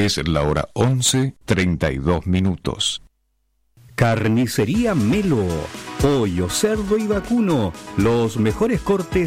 Es la hora 11:32. Carnicería Melo. Pollo, cerdo y vacuno. Los mejores cortes